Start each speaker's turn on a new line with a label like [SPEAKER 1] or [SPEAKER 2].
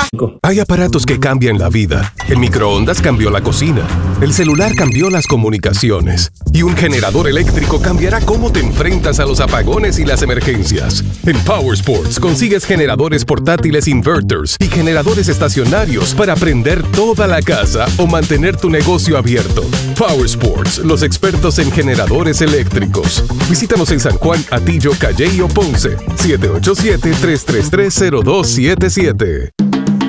[SPEAKER 1] Hay aparatos que cambian la vida. El microondas cambió la cocina. El celular cambió las comunicaciones. Y un generador eléctrico cambiará cómo te enfrentas a los apagones y las emergencias. En Power Sports consigues generadores portátiles inverters y generadores estacionarios para prender toda la casa o mantener tu negocio abierto. Power Sports, los expertos en generadores eléctricos. Visítanos en San Juan, Atillo, Calley o Ponce. 787-333-0277.